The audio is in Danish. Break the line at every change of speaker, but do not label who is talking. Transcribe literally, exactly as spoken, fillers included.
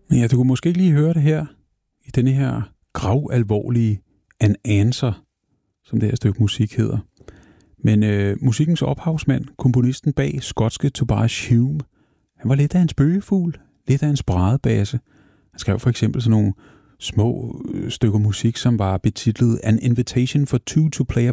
Ja, du kunne måske ikke lige høre det her, i denne her gravalvorlige An Answer, som det her stykke musik hedder. Men øh, musikkens ophavsmand, komponisten bag skotske Tobias Hume, han var lidt af en spøgefugl, lidt af en spredebase. Han skrev for eksempel sådan nogle små stykker musik, som var betitlet An Invitation for Two to Play a